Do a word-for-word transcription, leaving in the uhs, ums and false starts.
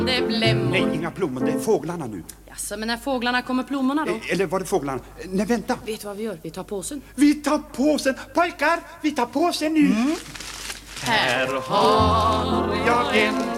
Det blämmor. Nej, inga plommon, det är fåglarna nu. Jaså, men när fåglarna kommer plommorna då? Eller var det fåglarna? Nej, vänta. Vet du vad vi gör? Vi tar påsen. Vi tar påsen. Pojkar, vi tar påsen nu. Mm. Här har jag en